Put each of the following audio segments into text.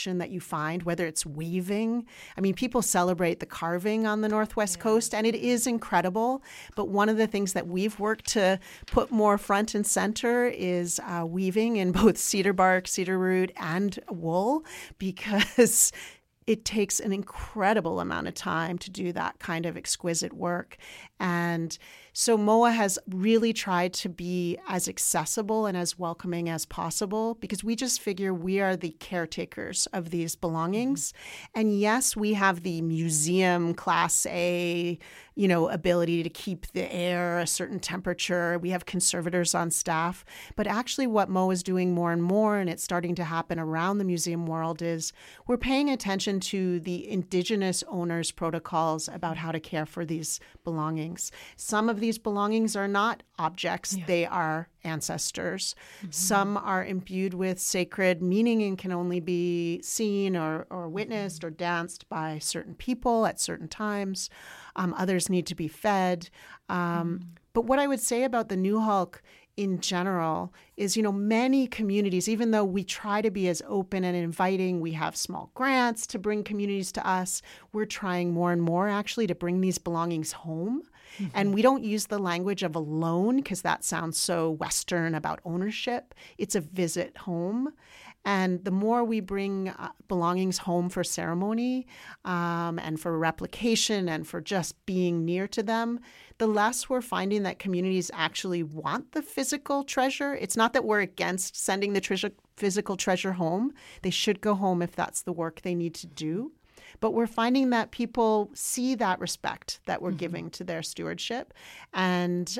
action that you find, whether it's weaving. I mean, people celebrate the carving on the Northwest Coast, and it is incredible. But one of the things that we've worked to put more front and center is weaving in both cedar bark, cedar root, and wool, because it takes an incredible amount of time to do that kind of exquisite work. And so MOA has really tried to be as accessible and as welcoming as possible, because we just figure we are the caretakers of these belongings. And yes, we have the museum class A, ability to keep the air a certain temperature. We have conservators on staff. But actually what MOA is doing more and more, and it's starting to happen around the museum world, is we're paying attention to the Indigenous owners' protocols about how to care for these belongings. Some of these belongings are not objects. Yeah. They are ancestors. Mm-hmm. Some are imbued with sacred meaning and can only be seen or witnessed or danced by certain people at certain times. Others need to be fed. But what I would say about the Nuxalk in general is, many communities, even though we try to be as open and inviting, we have small grants to bring communities to us. We're trying more and more actually to bring these belongings home. Mm-hmm. And we don't use the language of a loan because that sounds so Western about ownership. It's a visit home. And the more we bring belongings home for ceremony and for replication and for just being near to them, the less we're finding that communities actually want the physical treasure. It's not that we're against sending the physical treasure home. They should go home if that's the work they need to do. But we're finding that people see that respect that we're giving to their stewardship and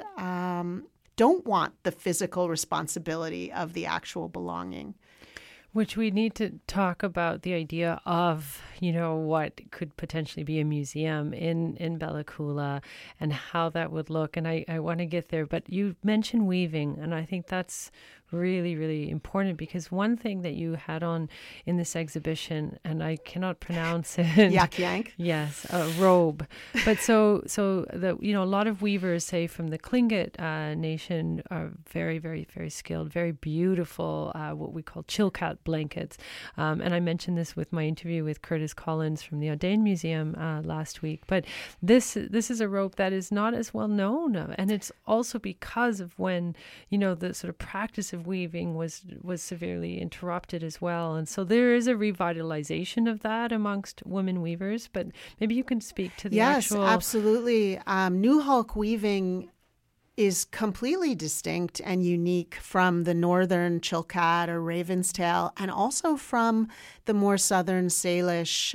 don't want the physical responsibility of the actual belonging. Which we need to talk about the idea of, what could potentially be a museum in Bella Coola and how that would look. And I want to get there. But you mentioned weaving, and I think that's really, really important, because one thing that you had on in this exhibition, and I cannot pronounce it. Yaqyang. Yes, a robe. But so the a lot of weavers, say from the Tlingit nation, are very, very, very skilled, very beautiful, what we call chilkat blankets. And I mentioned this with my interview with Curtis Collins from the Audain Museum last week. But this is a robe that is not as well known, and it's also because of when the sort of practice of weaving was severely interrupted as well. And so there is a revitalization of that amongst women weavers, but maybe you can speak to the actual... Yes, absolutely. Nuxalk weaving is completely distinct and unique from the northern Chilkat or Raven's Tail, and also from the more southern Salish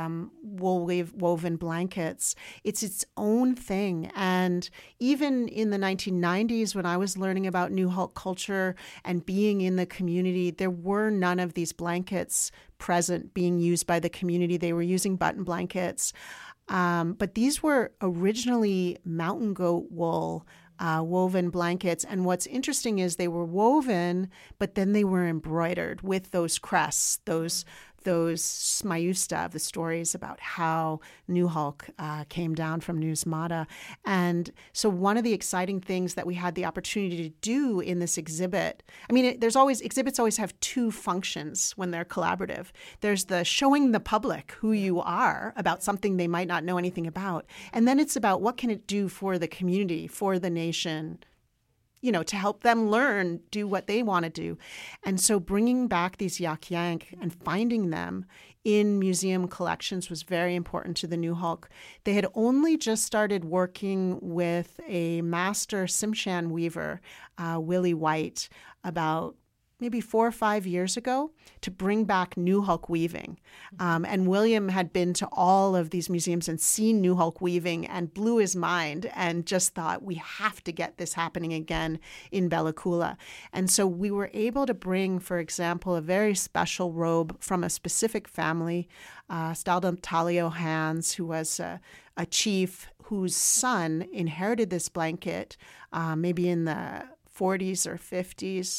woven blankets. It's its own thing. And even in the 1990s, when I was learning about Nuxalk culture and being in the community, there were none of these blankets present being used by the community. They were using button blankets. But these were originally mountain goat wool woven blankets. And what's interesting is they were woven, but then they were embroidered with those crests, those smayusta, the stories about how Nuxalk came down from Nusmata. And so one of the exciting things that we had the opportunity to do in this exhibit, exhibits always have two functions when they're collaborative. There's the showing the public who you are about something they might not know anything about. And then it's about what can it do for the community, for the nation, to help them learn, do what they want to do. And so bringing back these Yaqyang and finding them in museum collections was very important to the Nuxalk. They had only just started working with a master Tsimshian weaver, Willie White, about maybe 4 or 5 years ago to bring back Nuxalk weaving. And William had been to all of these museums and seen Nuxalk weaving and blew his mind and just thought, we have to get this happening again in Bella Coola. And so we were able to bring, for example, a very special robe from a specific family, Staldontalio Hans, who was a chief whose son inherited this blanket maybe in the 40s or 50s.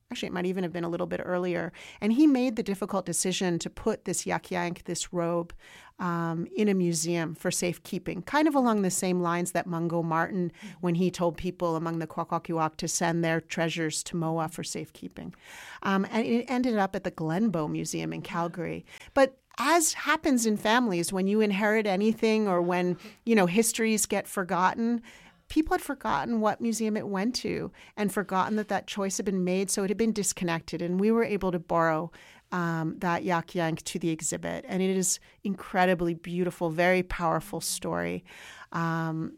actually it might even have been a little bit earlier. And he made the difficult decision to put this yakyank, this robe, in a museum for safekeeping, kind of along the same lines that Mungo Martin, when he told people among the Kwakwaka'wakw to send their treasures to Moa for safekeeping. And it ended up at the Glenbow Museum in Calgary. But as happens in families, when you inherit anything or when, histories get forgotten, people had forgotten what museum it went to and forgotten that choice had been made. So it had been disconnected. And we were able to borrow that yakyank to the exhibit. And it is incredibly beautiful, very powerful story. And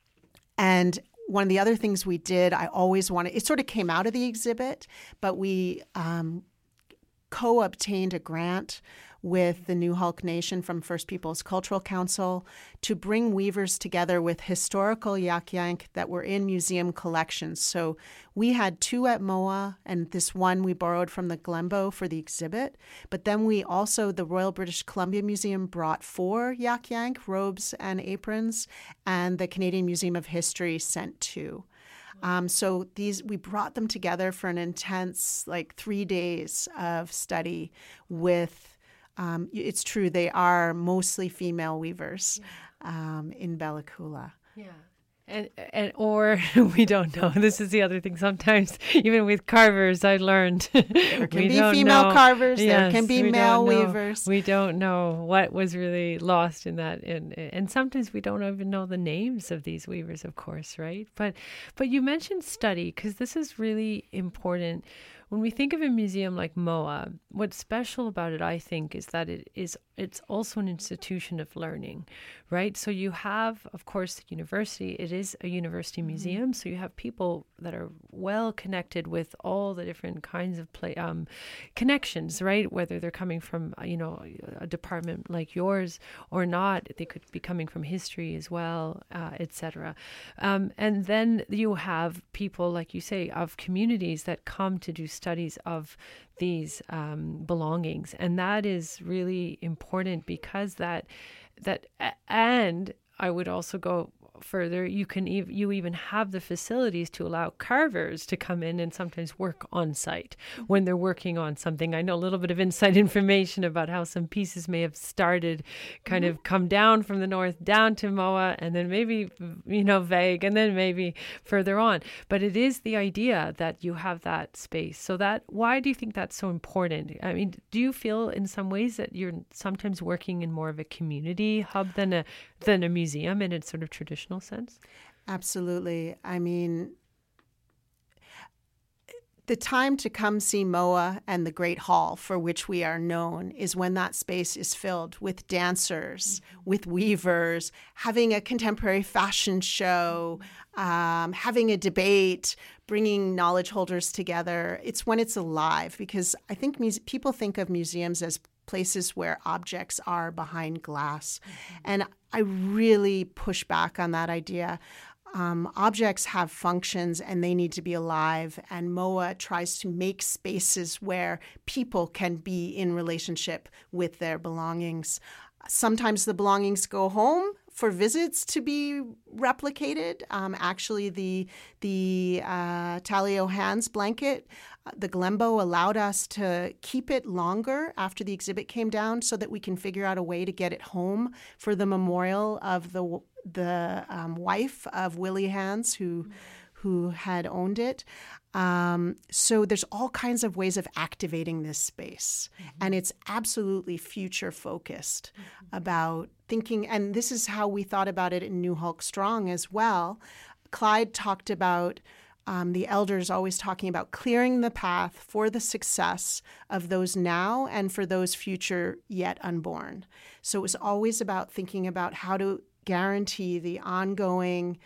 one of the other things we did, I always wanted, it sort of came out of the exhibit, but we co-obtained a grant with the New Hulk Nation from First Peoples Cultural Council to bring weavers together with historical yakyank that were in museum collections. So we had 2 at Moa, and this one we borrowed from the Glenbow for the exhibit. But then we also, the Royal British Columbia Museum brought 4 yakyank, robes and aprons, and the Canadian Museum of History sent 2. So we brought them together for an intense, 3 days of study with, it's true, they are mostly female weavers in Bella Coola. Yeah. And or we don't know. This is the other thing. Sometimes, even with carvers, I learned there can be female carvers. Yes, there can be male weavers. We don't know what was really lost in that, and sometimes we don't even know the names of these weavers, of course, right? But you mentioned study, because this is really important. When we think of a museum like Moa, what's special about it, I think, is that it's also an institution of learning, right? So you have, of course, the university. It is a university museum, so you have people that are well connected with all the different kinds of connections, right? Whether they're coming from, a department like yours or not, they could be coming from history as well, etc. And then you have people, like you say, of communities that come to do studies of these belongings, and that is really important, because that and I would also go further, you even have the facilities to allow carvers to come in and sometimes work on site when they're working on something. I know a little bit of inside information about how some pieces may have started kind of come down from the north down to Moa, and then maybe, vague, and then maybe further on. But it is the idea that you have that space. So why do you think that's so important? I mean, do you feel in some ways that you're sometimes working in more of a community hub than a museum in its sort of traditional sense? Absolutely. I mean, the time to come see Moa and the Great Hall, for which we are known, is when that space is filled with dancers, with weavers, having a contemporary fashion show, having a debate, bringing knowledge holders together. It's when it's alive, because I think people think of museums as places where objects are behind glass. And I really push back on that idea. Objects have functions and they need to be alive. And Moa tries to make spaces where people can be in relationship with their belongings. Sometimes the belongings go home for visits to be replicated. Actually, the Talio Hands blanket, the Glenbow allowed us to keep it longer after the exhibit came down, so that we can figure out a way to get it home for the memorial of the wife of Willie Hands, who had owned it. So there's all kinds of ways of activating this space. And it's absolutely future focused about thinking, and this is how we thought about it in New Hulk Strong as well. Clyde talked about the elders always talking about clearing the path for the success of those now and for those future yet unborn. So it was always about thinking about how to guarantee the ongoing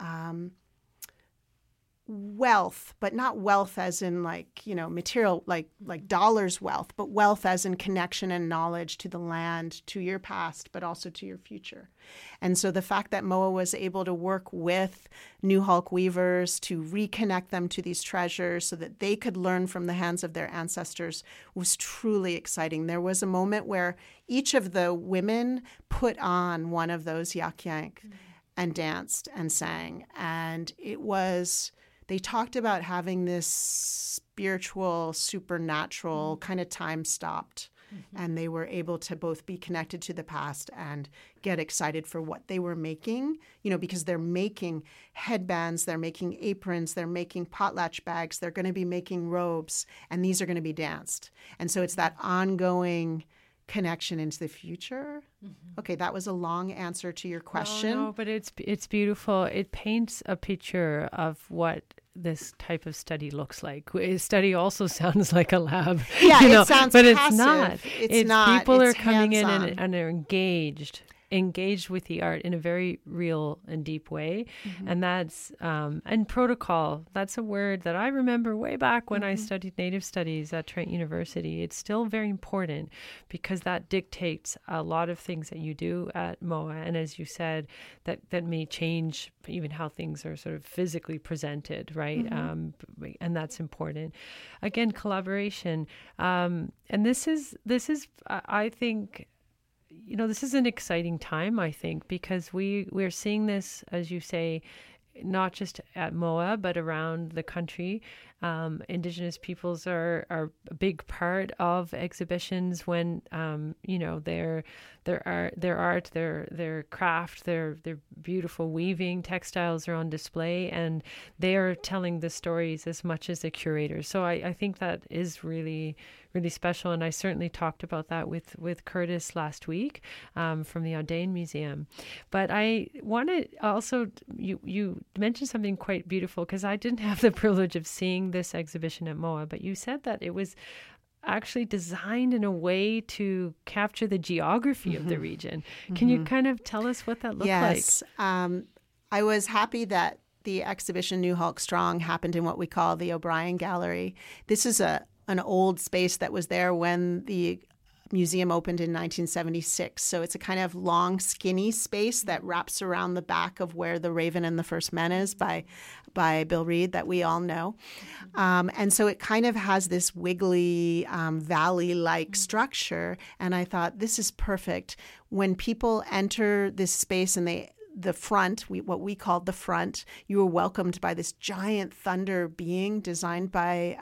wealth, but not wealth as in material, like dollars wealth, but wealth as in connection and knowledge to the land, to your past, but also to your future. And so the fact that Moa was able to work with New Hulk weavers to reconnect them to these treasures so that they could learn from the hands of their ancestors was truly exciting. There was a moment where each of the women put on one of those yakyank and danced and sang. And it was they talked about having this spiritual, supernatural kind of time stopped. And they were able to both be connected to the past and get excited for what they were making, because they're making headbands, they're making aprons, they're making potlatch bags, they're going to be making robes, and these are going to be danced. And so it's that ongoing connection into the future. Okay, that was a long answer to your question. No, but it's beautiful. It paints a picture of what this type of study looks like. A study also sounds like a lab. Yeah, it sounds but passive. It's not. It's not. People it's are coming hands-on. in and they're engaged with the art in a very real and deep way. And that's, and protocol, that's a word that I remember way back when I studied Native Studies at Trent University. It's still very important because that dictates a lot of things that you do at MOA. And as you said, that may change even how things are sort of physically presented, right? And that's important. Again, collaboration. And this is, I think, this is an exciting time, I think, because we're seeing this, as you say, not just at MOA, but around the country. Indigenous peoples are a big part of exhibitions when, their art, their craft, their beautiful weaving textiles are on display, and they are telling the stories as much as the curators. So I think that is really, really special. And I certainly talked about that with Curtis last week from the Audain Museum. But I want to also, you mentioned something quite beautiful, because I didn't have the privilege of seeing this exhibition at MOA, but you said that it was actually designed in a way to capture the geography of the region. Can you kind of tell us what that looked like? Yes. I was happy that the exhibition New Hulk Strong happened in what we call the O'Brien Gallery. This is an old space that was there when the museum opened in 1976. So it's a kind of long, skinny space that wraps around the back of where The Raven and the First Men is by Bill Reed that we all know. And so it kind of has this wiggly valley-like structure. And I thought, this is perfect. When people enter this space and the front, what we called the front, you were welcomed by this giant thunder being designed by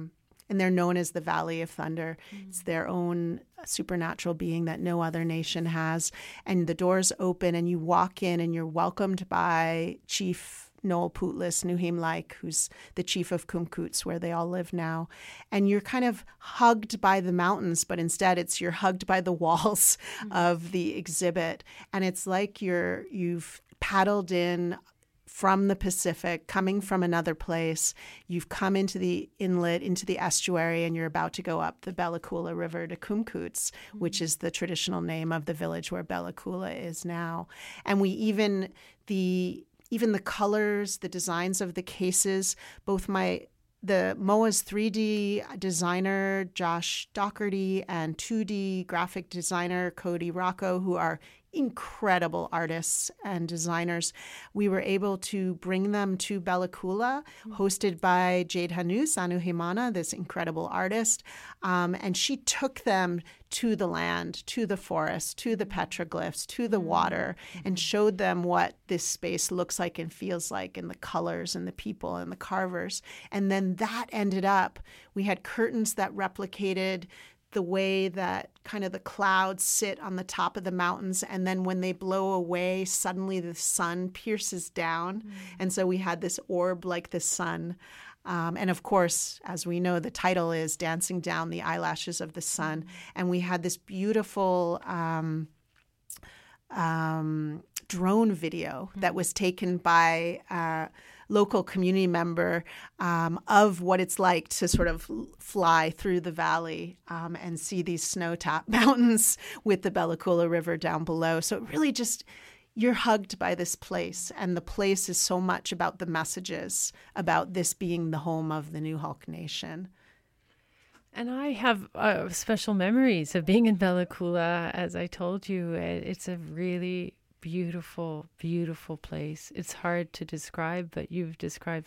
and they're known as the Valley of Thunder. It's their own supernatural being that no other nation has. And the doors open and you walk in and you're welcomed by Chief Noel Pootlis Nuhim who's the chief of Kumkuts, where they all live now. And you're kind of hugged by the mountains, but instead you're hugged by the walls of the exhibit. And it's like you've paddled in from the Pacific, coming from another place. You've come into the inlet, into the estuary, and you're about to go up the Bella Coola River to Kumkuts, which is the traditional name of the village where Bella Coola is now. And we even the colors, the designs of the cases, both the MOA's 3D designer, Josh Docherty, and 2D graphic designer, Cody Rocco, who are incredible artists and designers. We were able to bring them to Bella Coola, hosted by Jade Hanus Anuhimana, this incredible artist. And she took them to the land, to the forest, to the petroglyphs, to the water, and showed them what this space looks like and feels like, and the colors and the people and the carvers. And then that ended up, we had curtains that replicated the way that kind of the clouds sit on the top of the mountains, and then when they blow away, suddenly the sun pierces down. And so we had this orb like the sun. And of course, as we know, the title is Dancing Down the Eyelashes of the Sun. And we had this beautiful drone video that was taken by local community member of what it's like to sort of fly through the valley and see these snow-topped mountains with the Bella Coola River down below. So it really just, you're hugged by this place, and the place is so much about the messages about this being the home of the New Hulk Nation. And I have special memories of being in Bella Coola. As I told you, it's a really beautiful, beautiful place. It's hard to describe, but you've described that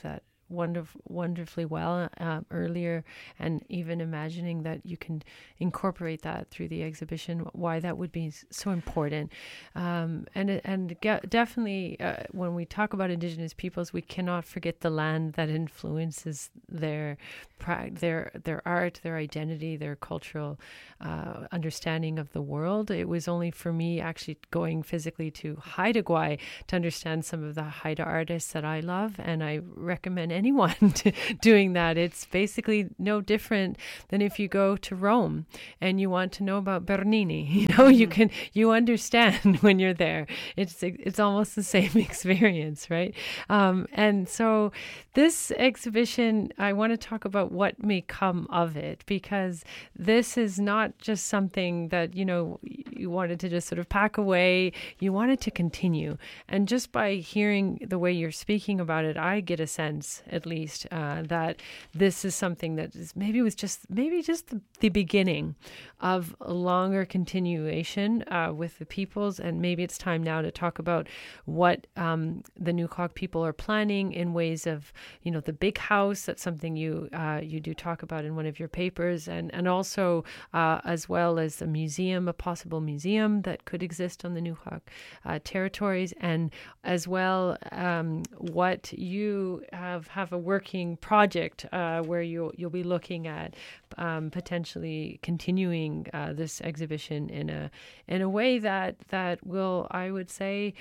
wonderfully well earlier, and even imagining that you can incorporate that through the exhibition, why that would be so important. Definitely, when we talk about Indigenous peoples, we cannot forget the land that influences their art, their identity, their cultural understanding of the world. It was only for me actually going physically to Haida Gwaii to understand some of the Haida artists that I love, and I recommend anyone doing that. It's basically no different than if you go to Rome and you want to know about Bernini. You understand when you're there. It's almost the same experience, right? And so this exhibition, I want to talk about what may come of it, because this is not just something that, you wanted to just sort of pack away. You wanted to continue. And just by hearing the way you're speaking about it, I get a sense, at least, that this is something that is maybe just the beginning of a longer continuation with the peoples. And maybe it's time now to talk about what the Nukok people are planning in ways of, the big house. That's something you do talk about in one of your papers, and also as well as a possible museum that could exist on the Nukok territories, and as well what you have a working project where you'll be looking at potentially continuing this exhibition in a way that will, I would say,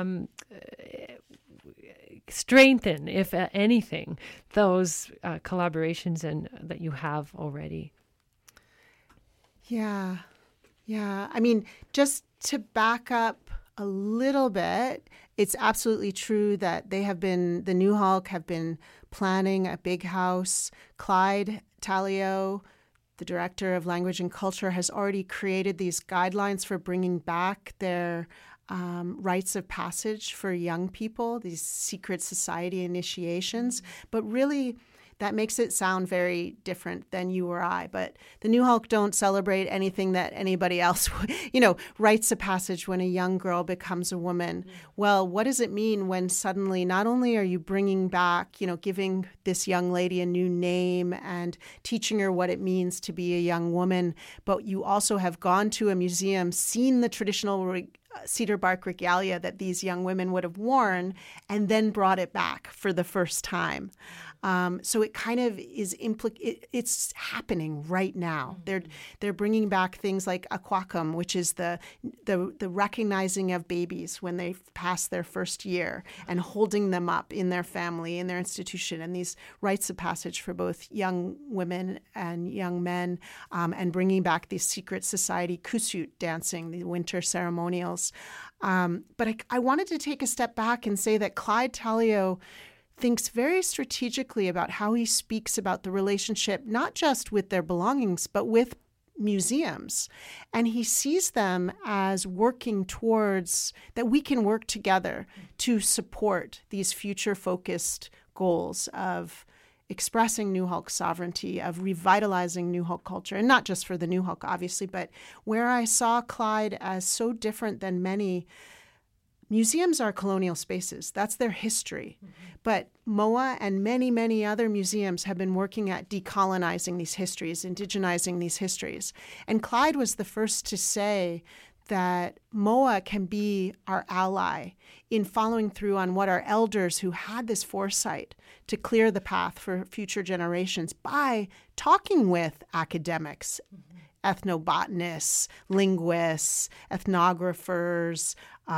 strengthen, if anything, those collaborations and that you have already. Yeah. I mean, just to back up a little bit, it's absolutely true that the Newhalk have been planning a big house. Clyde Talio, the director of language and culture, has already created these guidelines for bringing back their rites of passage for young people, these secret society initiations. But really, that makes it sound very different than you or I. But the Newhalk don't celebrate anything that anybody else, rites of passage when a young girl becomes a woman. Well, what does it mean when suddenly not only are you bringing back, giving this young lady a new name and teaching her what it means to be a young woman, but you also have gone to a museum, seen the traditional cedar bark regalia that these young women would have worn, and then brought it back for the first time. So it kind of is it's happening right now. They're bringing back things like Aquacum, which is the recognizing of babies when they pass their first year and holding them up in their family, in their institution, and these rites of passage for both young women and young men, and bringing back these secret society kusut dancing, the winter ceremonials. But I wanted to take a step back and say that Clyde Talio thinks very strategically about how he speaks about the relationship, not just with their belongings, but with museums. And he sees them as working towards that we can work together to support these future-focused goals of expressing Newhalk sovereignty, of revitalizing Newhalk culture, and not just for the Newhalk, obviously, but where I saw Clyde as so different than many. Museums are colonial spaces. That's their history. But MOA and many, many other museums have been working at decolonizing these histories, indigenizing these histories. And Clyde was the first to say that MOA can be our ally in following through on what our elders who had this foresight to clear the path for future generations by talking with academics, ethnobotanists, linguists, ethnographers,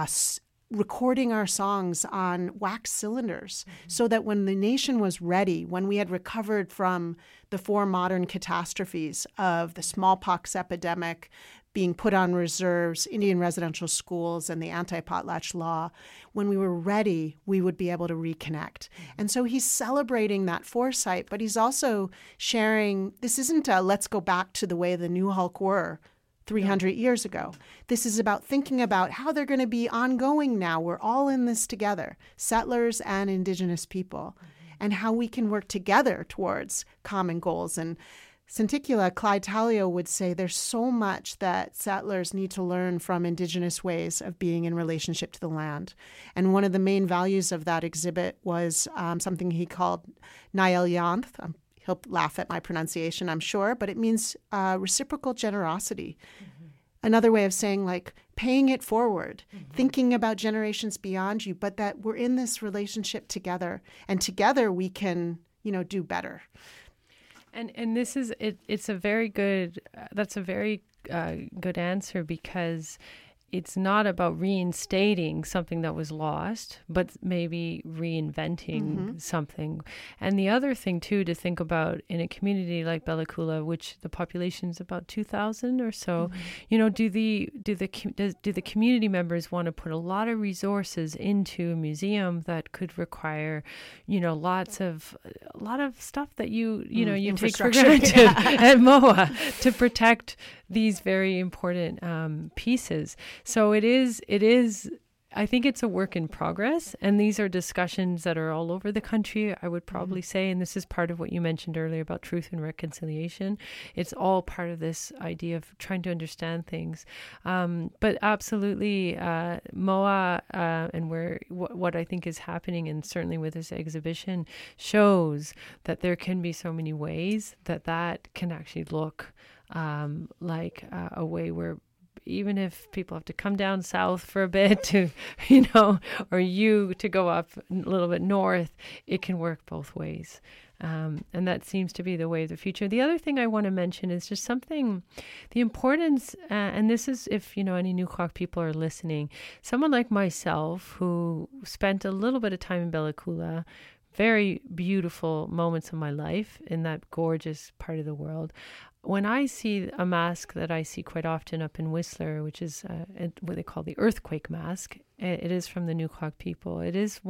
recording our songs on wax cylinders so that when the nation was ready, when we had recovered from the 4 modern catastrophes of the smallpox epidemic, being put on reserves, Indian residential schools, and the anti-potlatch law, when we were ready, we would be able to reconnect. And so he's celebrating that foresight, but he's also sharing, this isn't a let's go back to the way the Newhalk were 300 years ago. This is about thinking about how they're going to be ongoing now. We're all in this together, settlers and Indigenous people, and how we can work together towards common goals. And Senticula, Clyde Talio would say there's so much that settlers need to learn from Indigenous ways of being in relationship to the land. And one of the main values of that exhibit was something he called Nael Yanth. He'll laugh at my pronunciation, I'm sure, but it means reciprocal generosity. Mm-hmm. Another way of saying, like, paying it forward, thinking about generations beyond you, but that we're in this relationship together, and together we can, do better. And this is it's a very good that's a very good answer, because it's not about reinstating something that was lost, but maybe reinventing something. And the other thing too to think about in a community like Bella Coola, which the population is about 2,000 or so, do the community members want to put a lot of resources into a museum that could require, a lot of stuff that you take for granted at MOA to protect these very important pieces. So it is, I think it's a work in progress. And these are discussions that are all over the country, I would probably say. And this is part of what you mentioned earlier about truth and reconciliation. It's all part of this idea of trying to understand things. But absolutely, MOA and what I think is happening, and certainly with this exhibition, shows that there can be so many ways that can actually look like a way where even if people have to come down south for a bit to, or you to go up a little bit north, it can work both ways. And that seems to be the way of the future. The other thing I want to mention is just something, the importance, and this is if, any Nukok people are listening, someone like myself who spent a little bit of time in Bella Coola, very beautiful moments of my life in that gorgeous part of the world. When I see a mask that I see quite often up in Whistler, which is what they call the earthquake mask, it is from the Nukok people. It is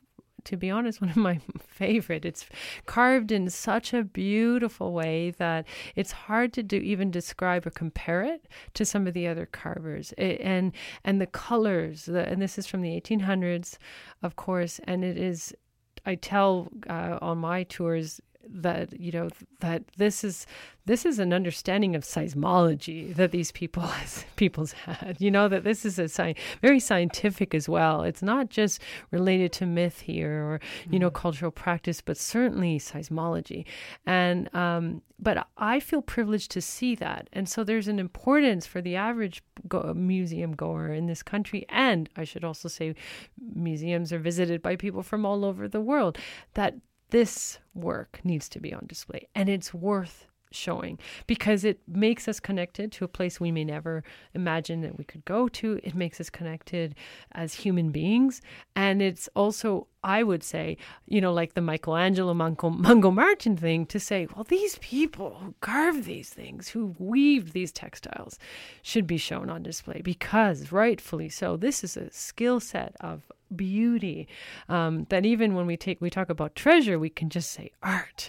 to be honest, one of my favorite. It's carved in such a beautiful way that it's hard to even describe or compare it to some of the other carvers. And the colors, and this is from the 1800s, of course, and it is, I tell on my tours that that this is an understanding of seismology that these peoples had, that this is very scientific as well. It's not just related to myth here or cultural practice, but certainly seismology. And but I feel privileged to see that, and so there's an importance for the average museum goer in this country, and I should also say museums are visited by people from all over the world, that this work needs to be on display, and it's worth showing because it makes us connected to a place we may never imagine that we could go to. It makes us connected as human beings. And it's also, I would say, like the Michelangelo Mungo Martin thing, to say, well, these people who carve these things, who weave these textiles, should be shown on display, because rightfully so, this is a skill set of beauty that even when we talk about treasure, we can just say art.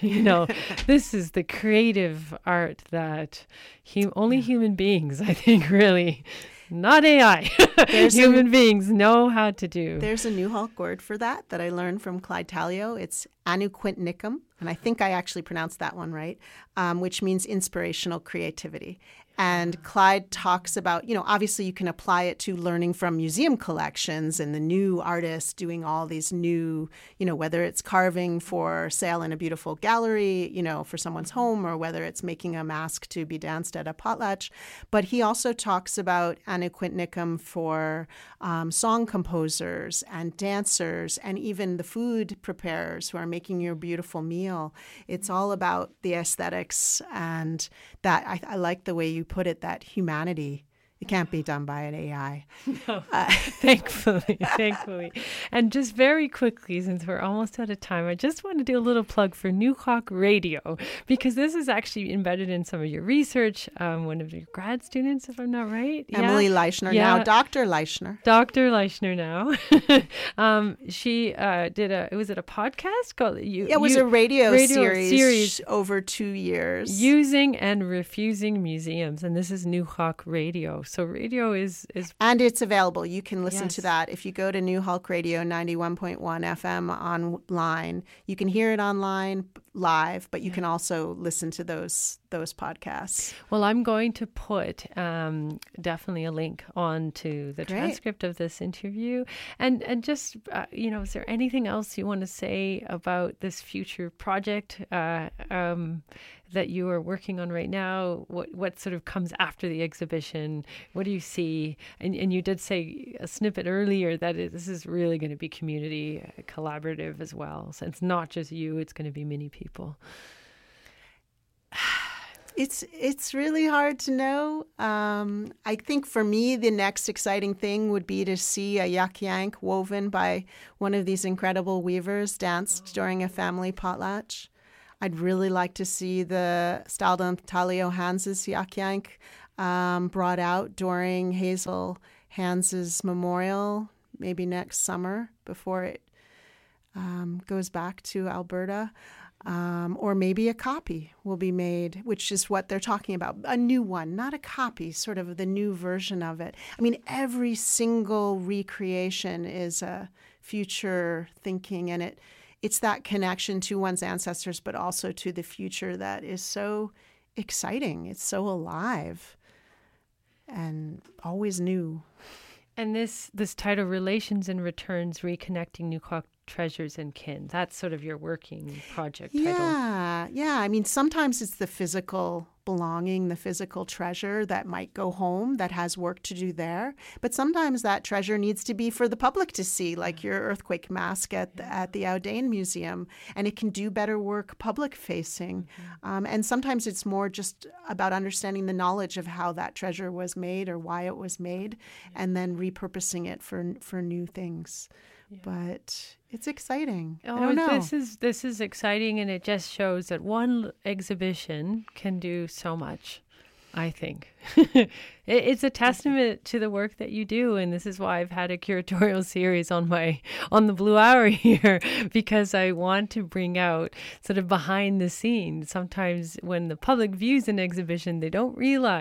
This is the creative art that only human beings, I think, really, not AI, human beings know how to do. There's a Newhalk word for that I learned from Clyde Talio. It's anuquintnicum, and I think I actually pronounced that one right, which means inspirational creativity. And Clyde talks about, obviously you can apply it to learning from museum collections and the new artists doing all these new, whether it's carving for sale in a beautiful gallery, for someone's home, or whether it's making a mask to be danced at a potlatch. But he also talks about anuquintnicum for song composers and dancers and even the food preparers who are making your beautiful meal. It's all about the aesthetics, and that I like the way you put it, that humanity. It can't be done by an AI. No, thankfully. And just very quickly, since we're almost out of time, I just want to do a little plug for Newhalk Radio, because this is actually embedded in some of your research. One of your grad students, if I'm not right. Emily Leichner, now Dr. Leichner. Dr. Leichner now. She did a podcast called... it was a radio series over 2 years. Using and refusing museums. And this is Newhalk Radio. So radio is... And it's available. You can listen to that. If you go to Newhalk Radio 91.1 FM online, you can hear it online. live, but you can also listen to those podcasts. Well, I'm going to put definitely a link onto the transcript of this interview. And just, is there anything else you want to say about this future project that you are working on right now? What sort of comes after the exhibition? What do you see? And you did say a snippet earlier that this is really going to be community collaborative as well. So it's not just you, it's going to be many people. It's really hard to know. I think for me, the next exciting thing would be to see a yak yank woven by one of these incredible weavers danced during a family potlatch. I'd really like to see the Stalden Talio Hans's yak yank brought out during Hazel Hans's memorial, maybe next summer before it goes back to Alberta. Or maybe a copy will be made, which is what they're talking about. A new one, not a copy, sort of the new version of it. I mean, every single recreation is a future thinking, and it's that connection to one's ancestors, but also to the future that is so exciting. It's so alive and always new. And this title, Relations and Returns, Reconnecting Nukok Treasures and Kin, that's sort of your working project title. Yeah. I mean, sometimes it's the physical belonging, the physical treasure that might go home that has work to do there. But sometimes that treasure needs to be for the public to see, like your earthquake mask at the Audain Museum. And it can do better work public facing. And sometimes it's more just about understanding the knowledge of how that treasure was made or why it was made, and then repurposing it for new things. Yeah. But it's exciting. I don't know. This is exciting, and it just shows that one exhibition can do so much, I think. It's a testament to the work that you do, and this is why I've had a curatorial series on the Blue Hour here, because I want to bring out sort of behind the scenes. Sometimes when the public views an exhibition, they don't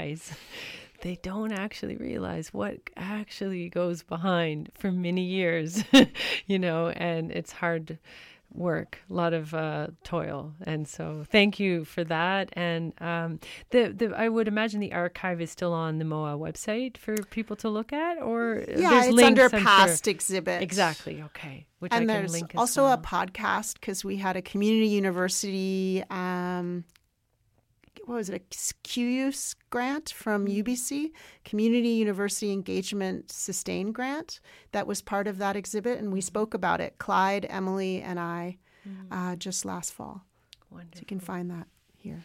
actually realize what actually goes behind for many years, and it's hard work, a lot of toil. And so thank you for that. And I would imagine the archive is still on the MOA website for people to look at, or there's it's links, under past exhibits. Exactly. Okay. Which and I can there's link also well. a podcast, because we had a community university what was it, a QUS grant from UBC, Community University Engagement Sustain Grant, that was part of that exhibit, and we spoke about it, Clyde, Emily, and I, just last fall. Wonderful. So you can find that here.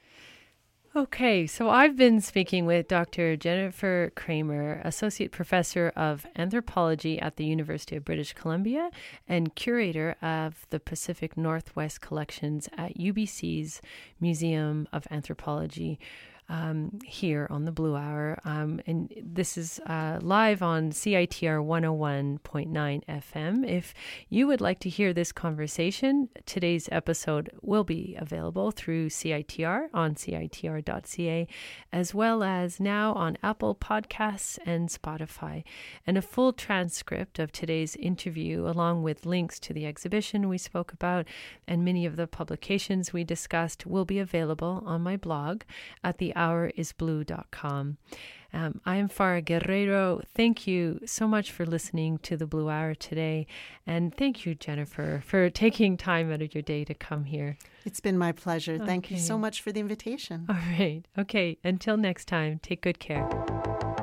Okay, so I've been speaking with Dr. Jennifer Kramer, Associate Professor of Anthropology at the University of British Columbia and Curator of the Pacific Northwest Collections at UBC's Museum of Anthropology, here on the Blue Hour. And this is live on CITR 101.9 FM. If you would like to hear this conversation, today's episode will be available through CITR on CITR.ca, as well as now on Apple Podcasts and Spotify. And a full transcript of today's interview, along with links to the exhibition we spoke about and many of the publications we discussed, will be available on my blog at thehourisblue.com. I am Farah Guerrero. Thank you so much for listening to the Blue Hour today. And thank you, Jennifer, for taking time out of your day to come here. It's been my pleasure. Thank you so much for the invitation. All right. Okay. Until next time, take good care.